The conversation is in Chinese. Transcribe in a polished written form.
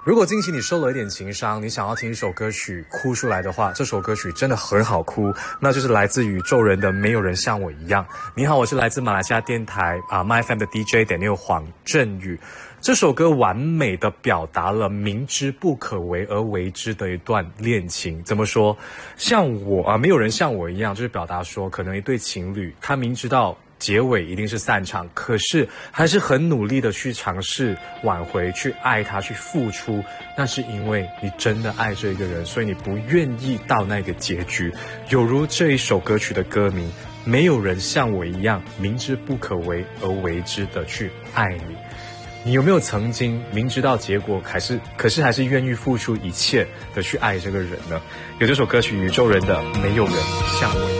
如果近期你受了一点情伤，你想要听一首歌曲哭出来的话，这首歌曲真的很好哭，那就是来自宇宙人的《没有人像我一样》。你好，我是来自马来西亚电台MyFM 的 DJ Daniel 黄振宇。这首歌完美的表达了明知不可为而为之的一段恋情。怎么说？像我没有人像我一样，就是表达说，可能一对情侣，他明知道结尾一定是散场，可是还是很努力的去尝试挽回，去爱他，去付出。那是因为你真的爱这一个人，所以你不愿意到那个结局。有如这一首歌曲的歌名，没有人像我一样，明知不可为而为之的去爱你。你有没有曾经明知道结果，可是还是愿意付出一切的去爱这个人呢？有这首歌曲《宇宙人的没有人像我》。